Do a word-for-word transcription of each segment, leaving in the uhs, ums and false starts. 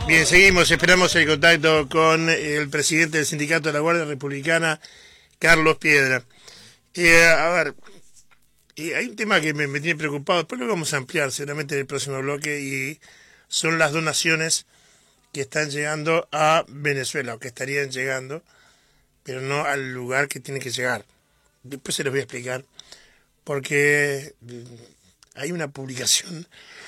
Bien, seguimos, esperamos el contacto con el presidente del Sindicato de la Guardia Republicana, Carlos Piedra. Eh, a ver, eh, hay un tema que me, me tiene preocupado, después lo vamos a ampliar seguramente en el próximo bloque, y son las donaciones que están llegando a Venezuela, o que estarían llegando, pero no al lugar que tienen que llegar. Después se los voy a explicar, porque hay una publicación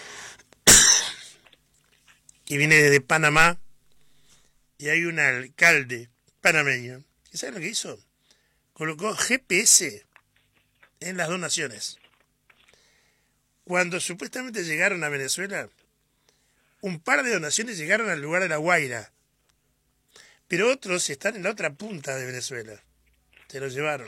que viene desde Panamá, y hay un alcalde panameño, ¿y sabe lo que hizo? Colocó G P S en las donaciones. Cuando supuestamente llegaron a Venezuela, un par de donaciones llegaron al lugar de La Guaira, pero otros están en la otra punta de Venezuela. Se los llevaron.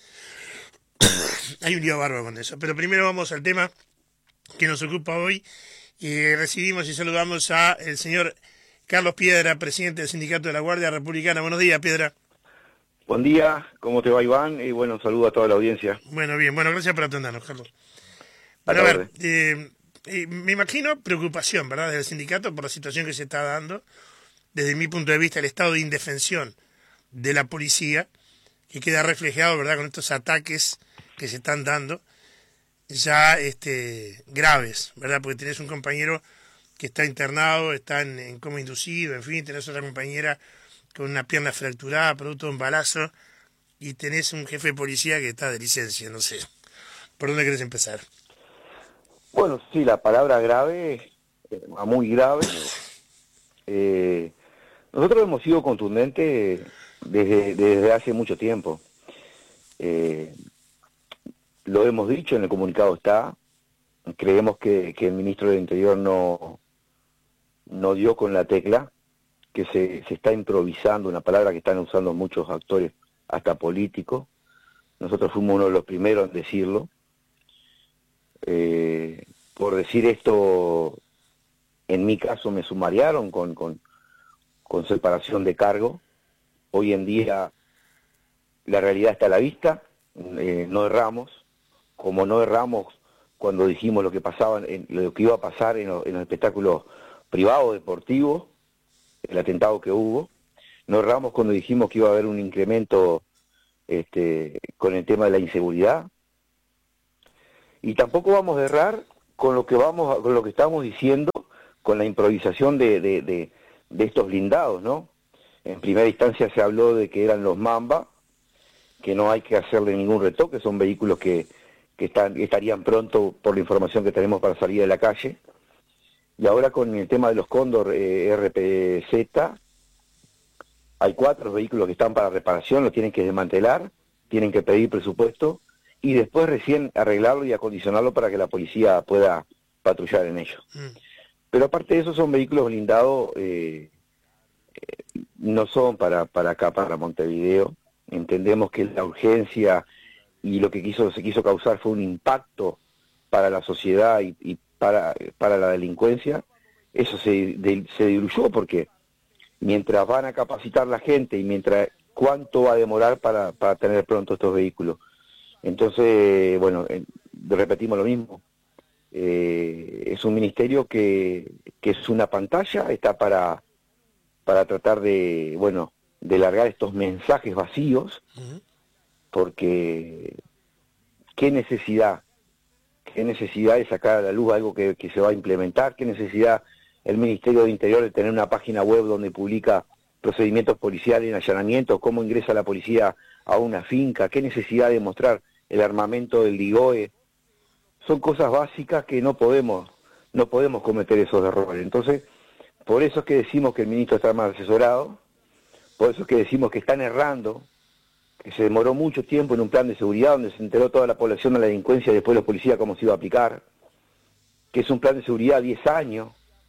Hay un lío bárbaro con eso. Pero primero vamos al tema que nos ocupa hoy, y recibimos y saludamos a el señor Carlos Piedra, presidente del Sindicato de la Guardia Republicana. Buenos días, Piedra. Buen día, ¿cómo te va, Iván? Y bueno, saludo a toda la audiencia. Bueno, bien, bueno, gracias por atendernos, Carlos. Bueno, a ver, eh, eh, me imagino preocupación, ¿verdad?, del sindicato por la situación que se está dando. Desde mi punto de vista, el estado de indefensión de la policía, que queda reflejado, ¿verdad?, con estos ataques que se están dando, ya este, graves, ¿verdad?, porque tenés un compañero que está internado, está en, en coma inducido, en fin, tenés otra compañera con una pierna fracturada, producto de un balazo, y tenés un jefe de policía que está de licencia, no sé. ¿Por dónde querés empezar? Bueno, sí, la palabra grave, eh, muy grave. Eh, nosotros hemos sido contundentes desde, desde hace mucho tiempo. Eh, lo hemos dicho, en el comunicado está. Creemos que, que el ministro del Interior no, no dio con la tecla, que se, se está improvisando, una palabra que están usando muchos actores, hasta políticos. Nosotros fuimos uno de los primeros en decirlo. Eh, por decir esto, en mi caso me sumariaron con, con, con separación de cargo. Hoy en día la realidad está a la vista, eh, no erramos, como no erramos cuando dijimos lo que pasaba, en, lo que iba a pasar en, lo, en los espectáculos privados, deportivos, el atentado que hubo. No erramos cuando dijimos que iba a haber un incremento este, con el tema de la inseguridad. Y tampoco vamos a errar con lo que vamos, con lo que estamos diciendo, con la improvisación de, de, de, de estos blindados, ¿no? En primera instancia se habló de que eran los Mamba, que no hay que hacerle ningún retoque, son vehículos que, que están, estarían pronto, por la información que tenemos, para salir de la calle. Y ahora con el tema de los Cóndor eh, R P Z, hay cuatro vehículos que están para reparación, los tienen que desmantelar, tienen que pedir presupuesto, y después recién arreglarlo y acondicionarlo para que la policía pueda patrullar en ellos. Mm. Pero aparte de eso, son vehículos blindados, eh, eh, no son para, para acá, para Montevideo. Entendemos que la urgencia y lo que quiso, se quiso causar fue un impacto para la sociedad y, y para, para la delincuencia. Eso se, de, se diluyó, porque mientras van a capacitar la gente y mientras cuánto va a demorar para, para tener pronto estos vehículos. Entonces, bueno, eh, repetimos lo mismo. Eh, es un ministerio que, que es una pantalla, está para, para tratar de, bueno, de largar estos mensajes vacíos, porque qué necesidad, qué necesidad de sacar a la luz algo que, que se va a implementar, qué necesidad el Ministerio de Interior de tener una página web donde publica procedimientos policiales en allanamientos, cómo ingresa la policía a una finca, qué necesidad de mostrar el armamento del DIGOE. Son cosas básicas que no podemos, no podemos cometer esos errores. Entonces, por eso es que decimos que el ministro está mal asesorado, por eso es que decimos que están errando, que se demoró mucho tiempo en un plan de seguridad donde se enteró toda la población de la delincuencia y después los policías cómo se iba a aplicar, que es un plan de seguridad a diez años,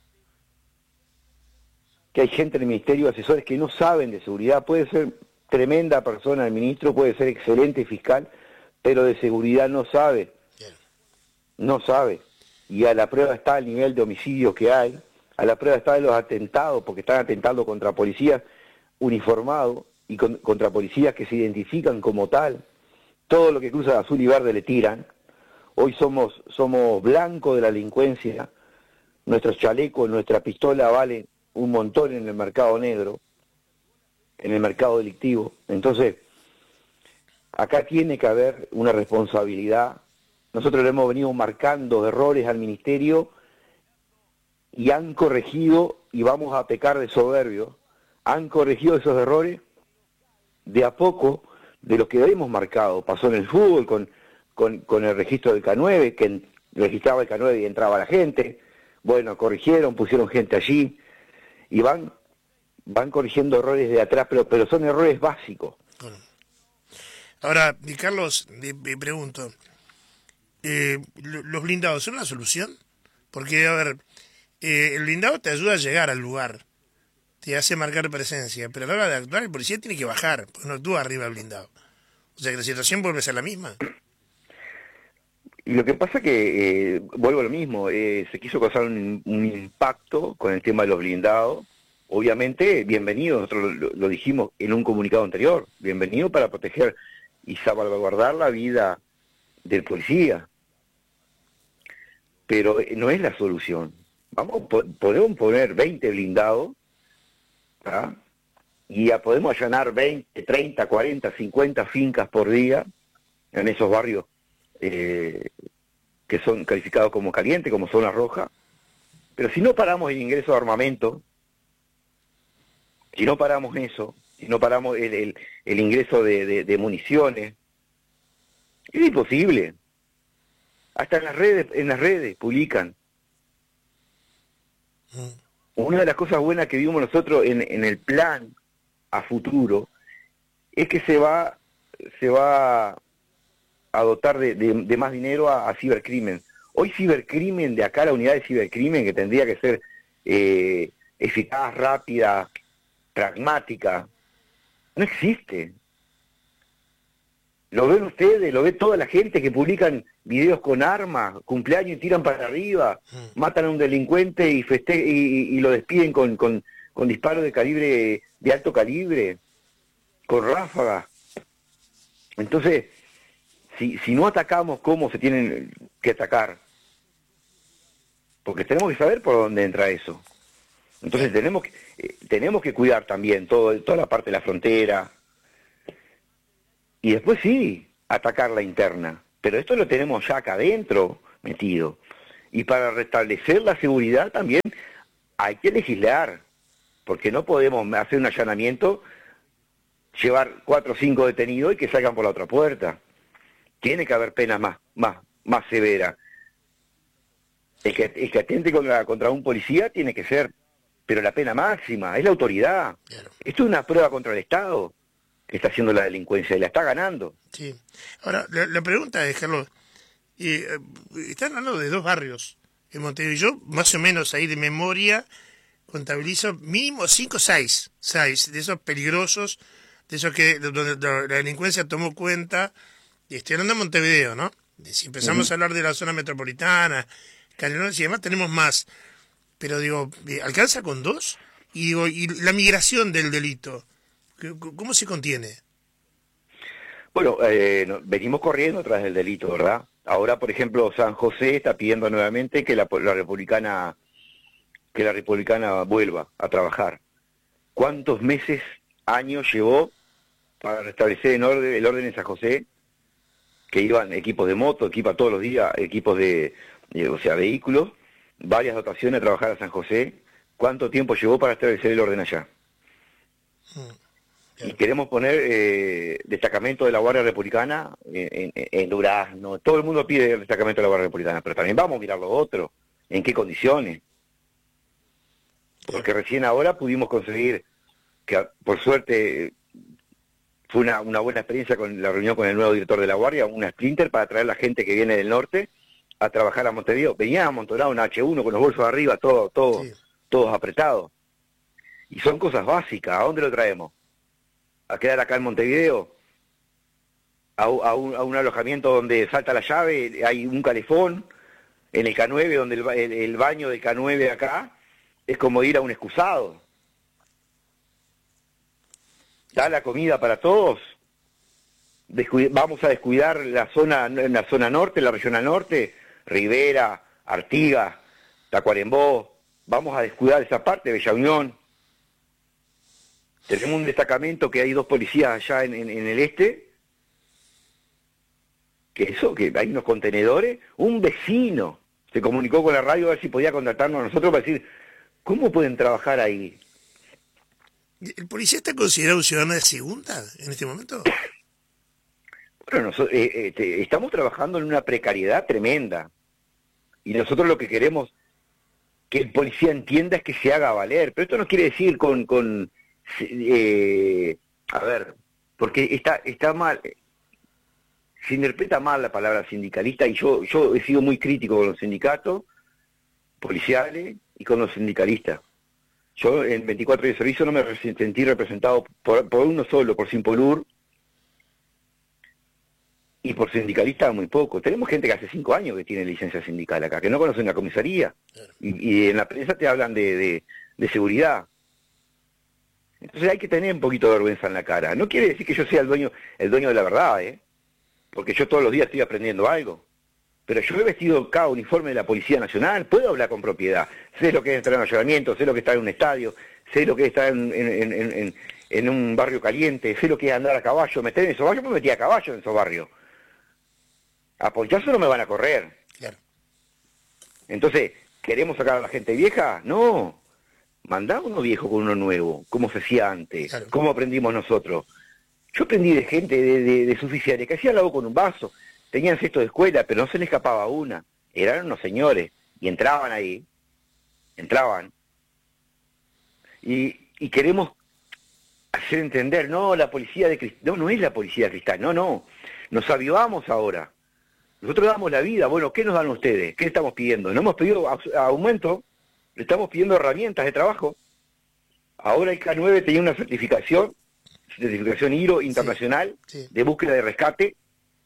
que hay gente en el ministerio, asesores que no saben de seguridad. Puede ser tremenda persona el ministro, puede ser excelente fiscal, pero de seguridad no sabe, no sabe. Y a la prueba está el nivel de homicidios que hay, a la prueba está de los atentados, porque están atentando contra policías uniformados y con, contra policías que se identifican como tal. Todo lo que cruza azul y verde le tiran. Hoy somos, somos blancos de la delincuencia, nuestros chalecos, nuestra pistola valen un montón en el mercado negro, en el mercado delictivo. Entonces, acá tiene que haber una responsabilidad. Nosotros le hemos venido marcando errores al ministerio y han corregido, y vamos a pecar de soberbios, han corregido esos errores de a poco de los que hemos marcado. Pasó en el fútbol con, con, con el registro del K nueve, que en, registraba el K nueve y entraba la gente. Bueno, corrigieron, pusieron gente allí, y van van corrigiendo errores de atrás, pero pero son errores básicos. Bueno. Ahora, Carlos, me pregunto, eh, ¿los blindados son una solución? Porque, a ver, eh, el blindado te ayuda a llegar al lugar, te hace marcar presencia, pero a la hora de actuar el policía tiene que bajar, porque no actúa arriba del blindado. O sea que la situación vuelve a ser la misma. Y lo que pasa que, eh, vuelvo a lo mismo, eh, se quiso causar un, un impacto con el tema de los blindados. Obviamente, bienvenido, nosotros lo, lo dijimos en un comunicado anterior, bienvenido para proteger y salvaguardar la vida del policía. Pero no es la solución. Vamos, podemos poner veinte blindados, ¿tá? Y ya podemos allanar veinte, treinta, cuarenta, cincuenta fincas por día en esos barrios eh, que son calificados como caliente, como zona roja. Pero si no paramos el ingreso de armamento, si no paramos eso, si no paramos el, el, el ingreso de, de, de municiones, es imposible. Hasta en las redes, en las redes publican. Una de las cosas buenas que vimos nosotros en, en el plan a futuro es que se va se va a dotar de, de, de más dinero a, a cibercrimen. Hoy cibercrimen, de acá la unidad de cibercrimen, que tendría que ser eh, eficaz, rápida, pragmática, no existe. Lo ven ustedes, lo ve toda la gente que publican videos con armas, cumpleaños y tiran para arriba, mm. matan a un delincuente y feste y, y lo despiden con, con, con disparos de calibre, de alto calibre, con ráfagas. Entonces, si, si no atacamos cómo se tienen que atacar, porque tenemos que saber por dónde entra eso. Entonces tenemos que, eh, tenemos que cuidar también todo, toda la parte de la frontera. Y después sí, atacar la interna. Pero esto lo tenemos ya acá adentro metido. Y para restablecer la seguridad también hay que legislar. Porque no podemos hacer un allanamiento, llevar cuatro o cinco detenidos y que salgan por la otra puerta. Tiene que haber penas más, más, más severas. El que, el que atente contra, contra un policía tiene que ser, pero la pena máxima, es la autoridad. Claro. Esto es una prueba contra el Estado que está haciendo la delincuencia y la está ganando. Sí. Ahora, la, la pregunta es, Carlos, eh, están hablando de dos barrios en Montevideo. Yo, más o menos ahí de memoria, contabilizo mínimo cinco o seis, seis de esos peligrosos, de esos que donde la delincuencia tomó cuenta. Y estoy hablando de Montevideo, ¿no? Si empezamos uh-huh. a hablar de la zona metropolitana, Canelones y demás, tenemos más. Pero digo, ¿alcanza con dos? Y digo, ¿y la migración del delito? ¿Cómo se contiene? Bueno, eh, venimos corriendo tras el delito, ¿verdad? Ahora, por ejemplo, San José está pidiendo nuevamente que la, la republicana que la republicana vuelva a trabajar. ¿Cuántos meses, años llevó para restablecer en orden, el orden en San José? Que iban equipos de moto, equipos todos los días, equipos de, de, o sea, vehículos, varias dotaciones a trabajar a San José. ¿Cuánto tiempo llevó para establecer el orden allá? Mm, y queremos poner eh, destacamento de la Guardia Republicana en, en, en Durazno. Todo el mundo pide el destacamento de la Guardia Republicana, pero también vamos a mirar lo otro. ¿En qué condiciones? Porque recién ahora pudimos conseguir, que por suerte fue una, una buena experiencia con la reunión con el nuevo director de la Guardia, una Sprinter para traer la gente que viene del norte a trabajar a Montevideo. Venía amontonado un hache uno con los bolsos arriba, todo, todo, sí. todos apretados. Y son cosas básicas. ¿A dónde lo traemos? ¿A quedar acá en Montevideo? ¿A, a, un, a un alojamiento donde salta la llave, hay un calefón? En el K nueve, donde el, el, el baño del K nueve acá es como ir a un excusado. ¿Da la comida para todos? Descuid- vamos a descuidar la zona, en la zona norte, la regional norte, Rivera, Artigas, Tacuarembó, vamos a descuidar esa parte de Bella Unión. Tenemos un destacamento que hay dos policías allá en, en, en el este, que eso, que hay unos contenedores. Un vecino se comunicó con la radio a ver si podía contactarnos a nosotros para decir, ¿cómo pueden trabajar ahí? ¿El policía está considerado un ciudadano de segunda en este momento? Bueno, nosotros, eh, eh, estamos trabajando en una precariedad tremenda. Y nosotros lo que queremos que el policía entienda es que se haga valer. Pero esto no quiere decir con... con eh, a ver, porque está, está mal... Se interpreta mal la palabra sindicalista, y yo, yo he sido muy crítico con los sindicatos policiales y con los sindicalistas. Yo en veinticuatro años de servicio no me sentí representado por, por uno solo, por Simpolur, y por sindicalistas muy poco. Tenemos gente que hace cinco años que tiene licencia sindical acá, que no conocen la comisaría, y, y en la prensa te hablan de, de, de seguridad. Entonces hay que tener un poquito de vergüenza en la cara. No quiere decir que yo sea el dueño, el dueño de la verdad, ¿eh? Porque yo todos los días estoy aprendiendo algo. Pero yo he vestido cada uniforme de la Policía Nacional, puedo hablar con propiedad. Sé lo que es entrar en allanamiento, sé lo que está en un estadio, sé lo que está en, en, en, en, en un barrio caliente, sé lo que es andar a caballo, meter en esos barrios, pues me metí a caballo en esos barrios. A ponchazo no me van a correr. Claro. Entonces, ¿queremos sacar a la gente vieja? No. Mandá uno viejo con uno nuevo, como se hacía antes, Claro. como aprendimos nosotros. Yo aprendí de gente, de, de, de suficientes, que hacían la voz con un vaso, tenían cesto de escuela, pero no se les escapaba una. Eran unos señores, y entraban ahí, entraban. Y, y queremos hacer entender, no, la policía de cristal, no, no es la policía de cristal, no, no. Nos avivamos ahora. Nosotros damos la vida, bueno, ¿qué nos dan ustedes? ¿Qué estamos pidiendo? No hemos pedido aumento, le estamos pidiendo herramientas de trabajo. Ahora el K nueve tenía una certificación, certificación I R O internacional, sí, sí, de búsqueda de rescate,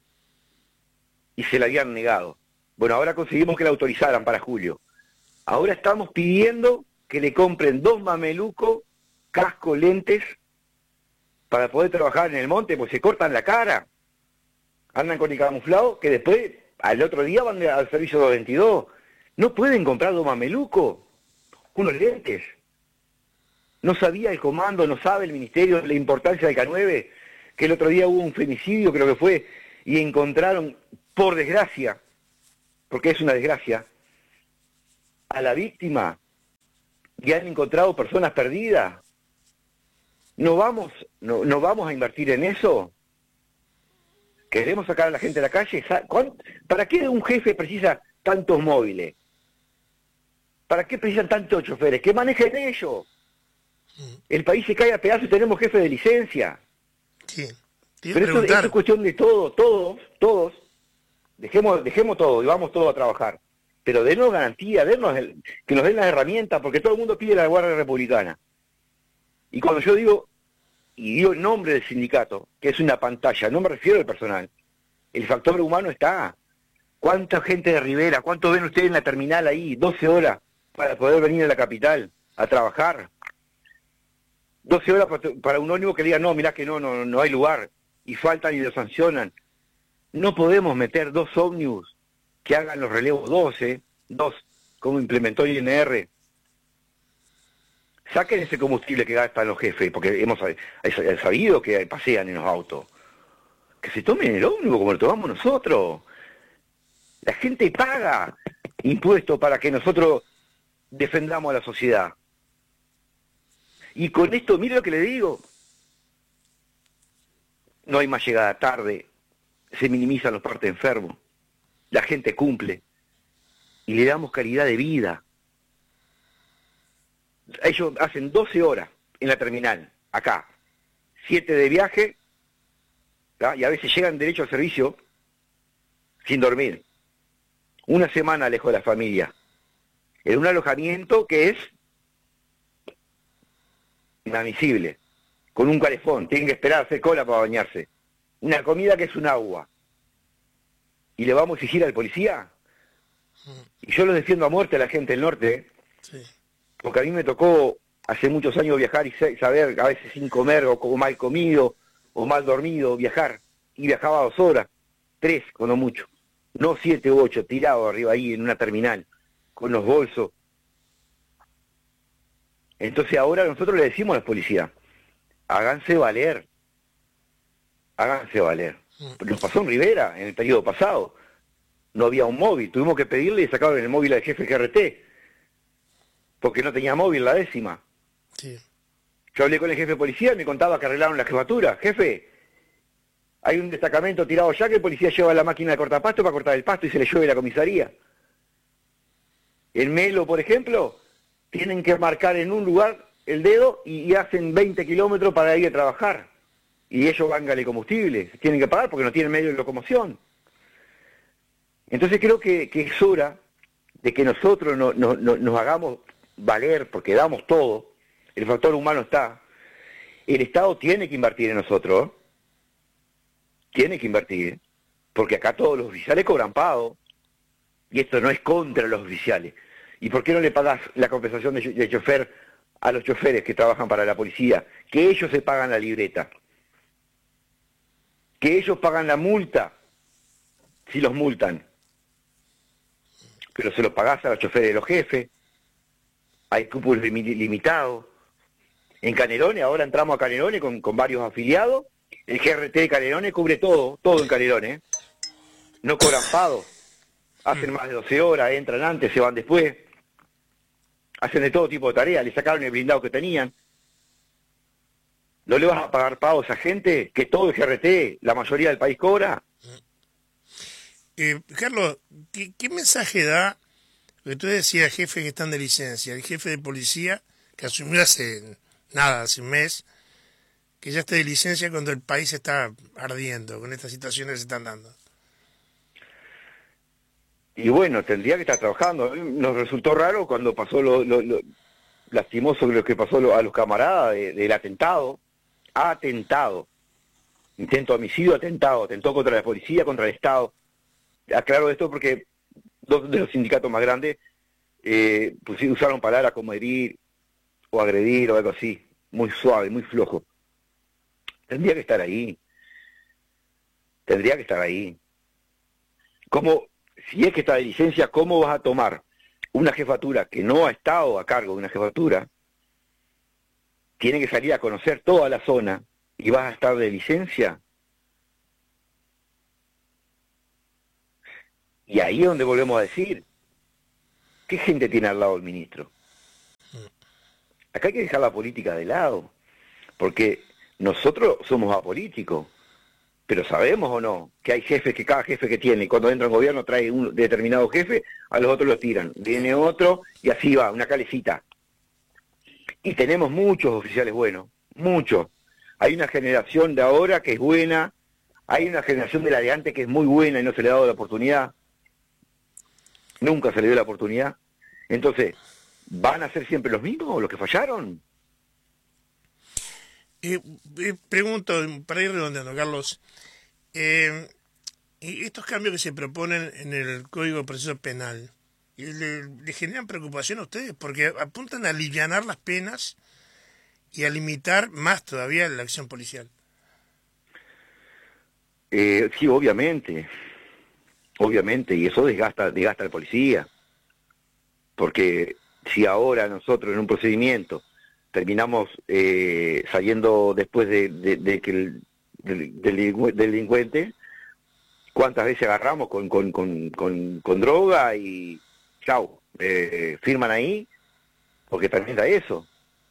y se la habían negado. Bueno, ahora conseguimos que la autorizaran para julio. Ahora estamos pidiendo que le compren dos mamelucos, casco, lentes, para poder trabajar en el monte, pues se cortan la cara. Andan con el camuflado, que después, al otro día van al servicio dos veintidós. No pueden comprar dos mamelucos, unos lentes. No sabía el comando, no sabe el ministerio la importancia del K nueve, que el otro día hubo un femicidio, creo que fue, y encontraron, por desgracia, porque es una desgracia, a la víctima, y han encontrado personas perdidas. ¿No vamos, no, no vamos a invertir en eso? ¿Queremos sacar a la gente de la calle? ¿Para qué un jefe precisa tantos móviles? ¿Para qué precisan tantos choferes? ¡Que manejen ellos! El país se cae a pedazos y tenemos jefe de licencia. Sí. Pero esto, esto es cuestión de todo, todos, todos. Dejemos, dejemos todo y vamos todos a trabajar. Pero denos garantía, denos el, que nos den las herramientas, porque todo el mundo pide la Guardia Republicana. Y cuando yo digo, y digo el nombre del sindicato, que es una pantalla, no me refiero al personal, el factor humano está. ¿Cuánta gente de Rivera, cuánto ven ustedes en la terminal ahí, doce horas, para poder venir a la capital a trabajar? doce horas para un ómnibus que diga, no, mirá que no, no, no hay lugar, y faltan y lo sancionan. No podemos meter dos ómnibus que hagan los relevos doce, dos, como implementó el I N R. Saquen ese combustible que gastan los jefes, porque hemos sabido que pasean en los autos. Que se tomen el ómnibus como lo tomamos nosotros. La gente paga impuestos para que nosotros defendamos a la sociedad. Y con esto, mire lo que le digo, no hay más llegada tarde, se minimizan los partes enfermos, la gente cumple y le damos calidad de vida. Ellos hacen doce horas en la terminal, acá, siete de viaje, ¿tá? Y a veces llegan derecho al servicio sin dormir. Una semana lejos de la familia, en un alojamiento que es inadmisible, con un calefón, tienen que esperar a hacer cola para bañarse, una comida que es un agua, y le vamos a exigir al policía. Y yo lo defiendo a muerte a la gente del norte, ¿eh? Sí. Porque a mí me tocó hace muchos años viajar y saber, a veces sin comer, o, o mal comido, o mal dormido, viajar, y viajaba dos horas, tres, cuando mucho, no siete u ocho, tirado arriba ahí en una terminal, con los bolsos. Entonces ahora nosotros le decimos a la policía, háganse valer, háganse valer. Nos pasó en Rivera en el periodo pasado, no había un móvil, tuvimos que pedirle y sacaron el móvil al jefe G R T, porque no tenía móvil la décima. Sí. Yo hablé con el jefe de policía y me contaba que arreglaron la jefatura. Jefe, hay un destacamento tirado ya que el policía lleva la máquina de cortapasto para cortar el pasto y se le llueve la comisaría. En Melo, por ejemplo, tienen que marcar en un lugar el dedo y, y hacen veinte kilómetros para ir a trabajar. Y ellos van de combustible, tienen que pagar porque no tienen medio de locomoción. Entonces creo que, que es hora de que nosotros no, no, no, nos hagamos valer, porque damos todo, el factor humano está. El Estado tiene que invertir en nosotros, tiene que invertir, porque acá todos los oficiales cobran pago, y esto no es contra los oficiales. ¿Y por qué no le pagas la compensación de, de chofer a los choferes que trabajan para la policía? Que ellos se pagan la libreta, que ellos pagan la multa, si los multan, pero se lo pagás a los choferes de los jefes, hay cupos limitados. En Canelones, ahora entramos a Canelones con, con varios afiliados, el G R T de Canelones cubre todo, todo en Canelones, no cobran pago, hacen más de doce horas, entran antes, se van después, hacen de todo tipo de tareas, le sacaron el blindado que tenían. ¿No le vas a pagar pago a esa gente que todo el G R T, la mayoría del país cobra? Eh, Carlos, ¿qué, ¿qué mensaje da? Porque tú decías jefe que están de licencia, el jefe de policía que asumió hace nada, hace un mes, que ya está de licencia cuando el país está ardiendo con estas situaciones que se están dando. Y bueno, tendría que estar trabajando. Nos resultó raro cuando pasó lo, lo, lo lastimoso lo que pasó a los camaradas de, del atentado. Atentado. Intento de homicidio, atentado. Atentó contra la policía, contra el Estado. Aclaro esto porque dos de los sindicatos más grandes eh, pues, usaron palabras como herir o agredir o algo así. Muy suave, muy flojo. Tendría que estar ahí. Tendría que estar ahí. ¿Cómo, si es que está de licencia, cómo vas a tomar una jefatura que no ha estado a cargo de una jefatura? Tiene que salir a conocer toda la zona y vas a estar de licencia. Y ahí es donde volvemos a decir, ¿qué gente tiene al lado del ministro? Acá hay que dejar la política de lado, porque nosotros somos apolíticos, pero sabemos o no que hay jefes que cada jefe que tiene, cuando entra en gobierno trae un determinado jefe, a los otros los tiran, viene otro y así va, una calecita. Y tenemos muchos oficiales buenos, muchos. Hay una generación de ahora que es buena, hay una generación de la de antes que es muy buena y no se le ha dado la oportunidad. Nunca se le dio la oportunidad. Entonces, ¿van a ser siempre los mismos, los que fallaron? Eh, eh, pregunto, para ir redondeando, Carlos, eh, estos cambios que se proponen en el Código de Proceso Penal, ¿le, le generan preocupación a ustedes? Porque apuntan a alivianar las penas y a limitar más todavía la acción policial. Eh, sí, obviamente, obviamente, y eso desgasta, desgasta al policía, porque si ahora nosotros en un procedimiento terminamos eh, saliendo después de, de, de que el del, del delincuente, ¿cuántas veces agarramos con, con, con, con, con droga y chau, eh, firman ahí? Porque también da eso.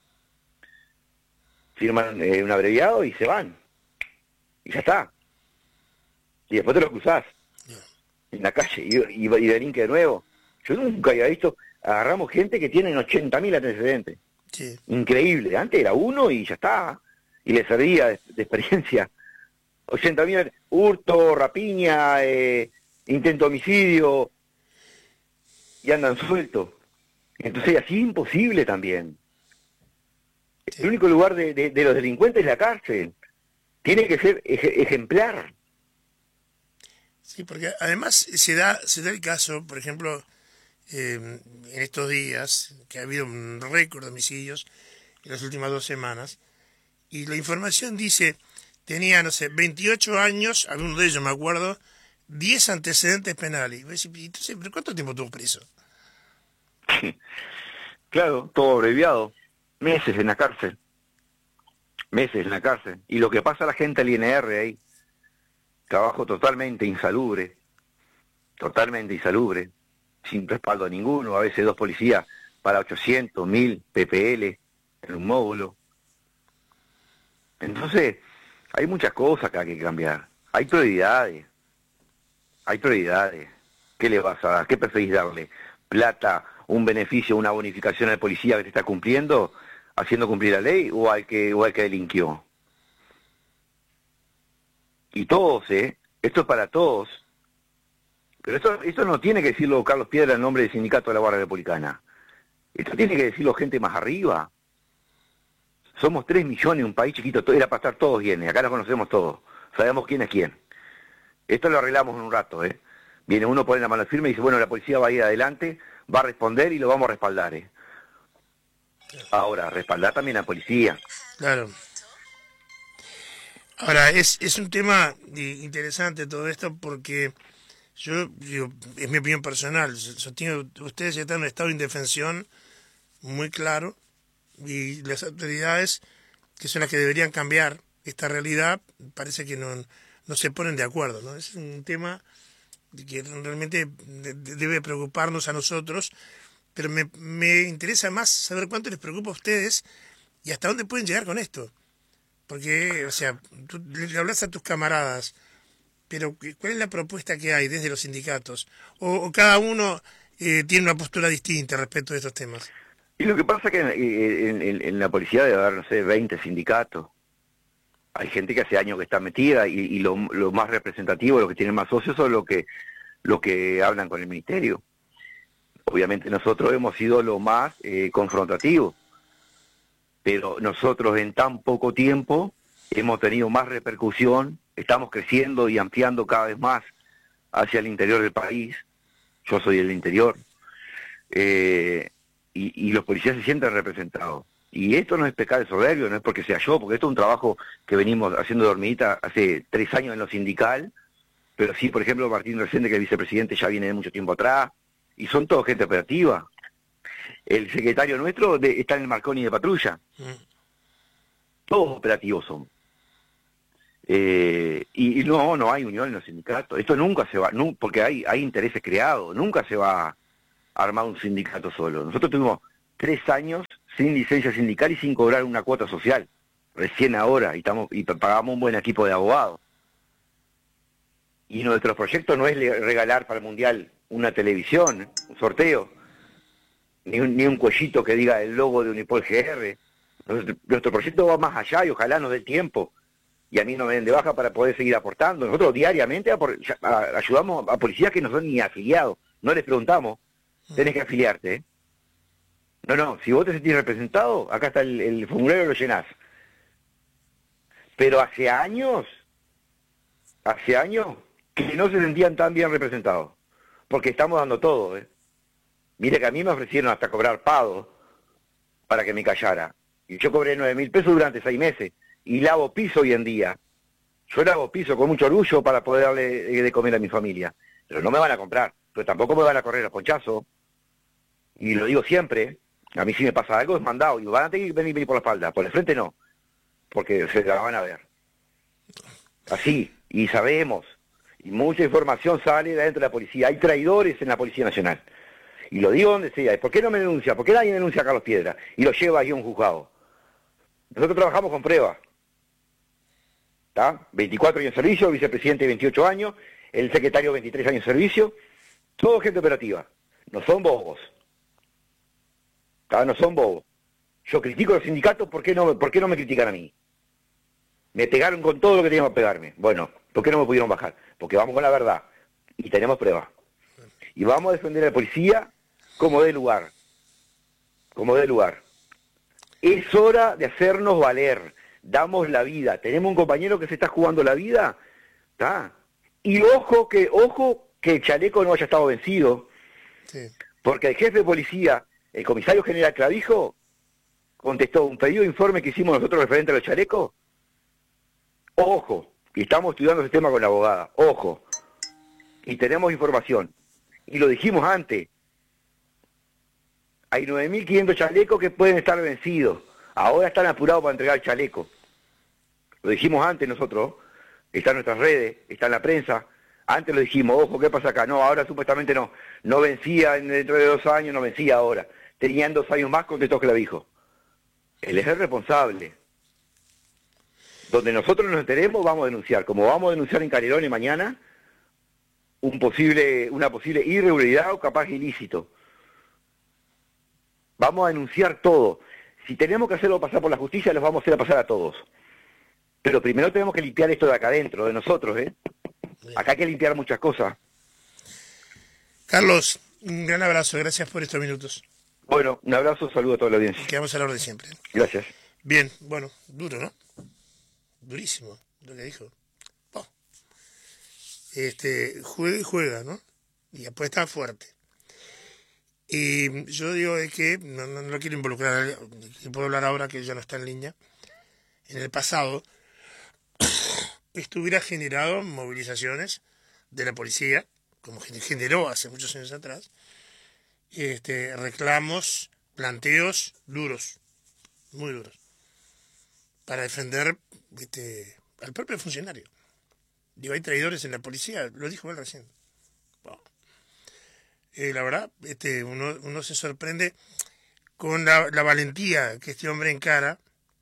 Firman eh, un abreviado y se van. Y ya está. Y después te lo cruzás en la calle y, y, y delinque de nuevo. Yo nunca había visto, agarramos gente que tienen ochenta mil antecedentes. Sí. Increíble. Antes era uno y ya está. Y le servía de, de experiencia. ochenta mil, hurto, rapiña, eh, intento de homicidio, y andan sueltos. Entonces así imposible también. Sí. El único lugar de, de, de los delincuentes es la cárcel. Tiene que ser ej ejemplar. Sí, porque además se da, se da el caso, por ejemplo, eh, en estos días, que ha habido un récord de homicidios en las últimas dos semanas, y la información dice, tenía, no sé, veintiocho años, alguno de ellos me acuerdo, diez antecedentes penales. Y entonces, ¿pero cuánto tiempo tuvo preso? Claro, todo abreviado. Meses en la cárcel. Meses en la cárcel. Y lo que pasa a la gente del I N R ahí, trabajo totalmente insalubre, totalmente insalubre, sin respaldo a ninguno, a veces dos policías para ochocientos, mil P P L en un módulo. Entonces, hay muchas cosas que hay que cambiar. Hay prioridades. Hay prioridades. ¿Qué le vas a dar? ¿Qué preferís darle? ¿Plata, un beneficio, una bonificación al policía que te está cumpliendo, haciendo cumplir la ley, o al que, o al que delinquió? Y todos, ¿eh? Esto es para todos. Pero esto, esto no tiene que decirlo Carlos Piedra en nombre del sindicato de la Guardia Republicana. Esto tiene que decirlo gente más arriba. Somos tres millones, un país chiquito, todo era para estar todos bien, acá nos conocemos todos, sabemos quién es quién. Esto lo arreglamos en un rato, ¿eh? Viene uno, pone la mano firme y dice, bueno, la policía va a ir adelante, va a responder y lo vamos a respaldar, ¿eh? Ahora, respaldar también a la policía. Claro. Ahora, es, es un tema interesante todo esto porque yo, digo, es mi opinión personal, sostengo, ustedes están en un estado de indefensión muy claro y las autoridades, que son las que deberían cambiar esta realidad, parece que no, no se ponen de acuerdo, ¿no? Es un tema que realmente debe preocuparnos a nosotros, pero me, me interesa más saber cuánto les preocupa a ustedes y hasta dónde pueden llegar con esto. Porque, o sea, tú le hablas a tus camaradas, pero ¿cuál es la propuesta que hay desde los sindicatos? ¿O, o cada uno eh, tiene una postura distinta respecto de estos temas? Y lo que pasa es que en, en, en la policía debe haber, no sé, veinte sindicatos. Hay gente que hace años que está metida y, y lo, lo más representativo, los que tienen más socios, son los que, los que hablan con el ministerio. Obviamente nosotros hemos sido lo más eh, confrontativos, pero nosotros en tan poco tiempo hemos tenido más repercusión, estamos creciendo y ampliando cada vez más hacia el interior del país. Yo soy del interior. Eh, y, y los policías se sienten representados. Y esto no es pecar de soberbio, no es porque sea yo, porque esto es un trabajo que venimos haciendo de hormiguita hace tres años en lo sindical, pero sí, por ejemplo, Martín Resende, que es vicepresidente, ya viene de mucho tiempo atrás, y son todos gente operativa. El secretario nuestro de, está en el Marconi de patrulla. Mm. Todos operativos son. Eh, y, y no, no hay unión en los sindicatos. Esto nunca se va, no, porque hay, hay intereses creados, nunca se va a armar un sindicato solo. Nosotros tuvimos tres años sin licencia sindical y sin cobrar una cuota social. Recién ahora, y, estamos, y pagamos un buen equipo de abogados. Y nuestro proyecto no es regalar para el Mundial una televisión, un sorteo, ni un, ni un cuellito que diga el logo de Unipol G R. Nuestro, nuestro proyecto va más allá y ojalá nos dé tiempo. Y a mí no me den de baja para poder seguir aportando. Nosotros diariamente a, a, ayudamos a policías que no son ni afiliados. No les preguntamos, tenés que afiliarte, ¿eh? No, no, si vos te sentís representado, acá está el, el formulario, lo llenás. Pero hace años, hace años, que no se sentían tan bien representados. Porque estamos dando todo, ¿eh? Mire que a mí me ofrecieron hasta cobrar pago para que me callara. Y yo cobré nueve mil pesos durante seis meses. Y lavo piso hoy en día. Yo lavo piso con mucho orgullo para poder darle de comer a mi familia. Pero no me van a comprar. Pero tampoco me van a correr los ponchazos. Y lo digo siempre, a mí si me pasa algo es mandado. Y van a tener que venir, venir por la espalda. Por el frente no. Porque se la van a ver. Así. Y sabemos. Y mucha información sale de dentro de la policía. Hay traidores en la Policía Nacional. Y lo digo donde sea. ¿Por qué no me denuncia? ¿Por qué nadie denuncia a Carlos Piedra? Y lo lleva ahí a un juzgado. Nosotros trabajamos con pruebas. ¿Está? veinticuatro años de servicio, vicepresidente veintiocho años, el secretario veintitrés años de servicio, todo gente operativa. No son bobos. ¿Está? No son bobos. Yo critico a los sindicatos, ¿por qué no, por qué no me critican a mí? Me pegaron con todo lo que tenían que pegarme. Bueno, ¿por qué no me pudieron bajar? Porque vamos con la verdad y tenemos pruebas. Y vamos a defender a la policía como dé lugar. Como dé lugar. Es hora de hacernos valer. Damos la vida. Tenemos un compañero que se está jugando la vida. ¿Está? Y ojo que, ojo que el chaleco no haya estado vencido. Sí. Porque el jefe de policía, el comisario general Clavijo, contestó un pedido de informe que hicimos nosotros referente a los chalecos. Ojo. Y estamos estudiando ese tema con la abogada. Ojo. Y tenemos información. Y lo dijimos antes. Hay nueve mil quinientos chalecos que pueden estar vencidos. Ahora están apurados para entregar el chaleco. Lo dijimos antes nosotros, está en nuestras redes, está en la prensa. Antes lo dijimos, ojo, ¿qué pasa acá? No, ahora supuestamente no. No vencía dentro de dos años, no vencía ahora. Tenían dos años más, contestó Clavijo. Él es el responsable. Donde nosotros nos enteremos, vamos a denunciar. Como vamos a denunciar en Canelones mañana, un posible, una posible irregularidad o capaz ilícito. Vamos a denunciar todo. Si tenemos que hacerlo pasar por la justicia, los vamos a hacer pasar a todos. Pero primero tenemos que limpiar esto de acá adentro, de nosotros, ¿eh? Acá hay que limpiar muchas cosas. Carlos, un gran abrazo, gracias por estos minutos. Bueno, un abrazo, saludo a toda la audiencia. Quedamos a la hora de siempre. Gracias. Bien, bueno, duro, ¿no? Durísimo lo que dijo. Oh. Este, juega y juega, ¿no? Y apuesta fuerte. Y yo digo de que, no, no, no quiero involucrar, puedo hablar ahora que ya no está en línea, en el pasado estuviera generado movilizaciones de la policía, como generó hace muchos años atrás, este, reclamos, planteos duros, muy duros, para defender este, al propio funcionario. Digo, hay traidores en la policía, lo dijo él recién. Wow. Eh, la verdad, este, uno, uno se sorprende con la, la valentía que este hombre encara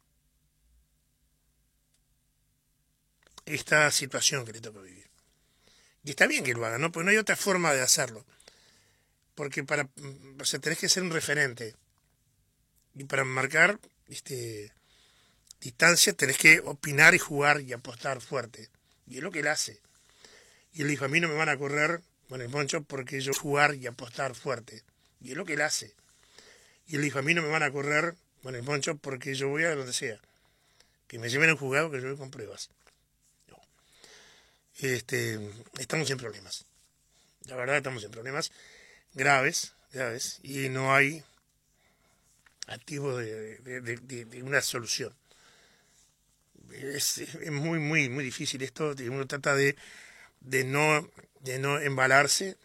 esta situación que le toca vivir. Y está bien que lo haga, ¿no? Porque no hay otra forma de hacerlo. Porque para, o sea, tenés que ser un referente. Y para marcar este, distancia tenés que opinar y jugar y apostar fuerte. Y es lo que él hace. Y él dijo, a mí no me van a correr con el poncho porque yo jugar y apostar fuerte. Y es lo que él hace. Y él dijo, a mí no me van a correr con el poncho porque yo voy a donde sea. Que me lleven al juzgado, que yo voy con pruebas. No. Este, estamos en problemas. La verdad estamos en problemas graves, graves. Y no hay activo de, de, de, de, de una solución. Es, es muy, muy, muy difícil esto. Uno trata de, de, no, de no embalarse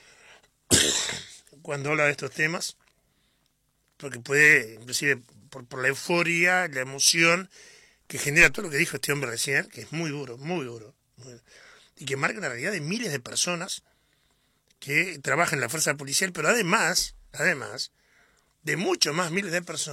cuando habla de estos temas, porque puede, inclusive por, por la euforia, la emoción que genera todo lo que dijo este hombre recién, que es muy duro, muy duro, muy duro, y que marca la realidad de miles de personas que trabajan en la fuerza policial, pero además, además, de mucho más miles de personas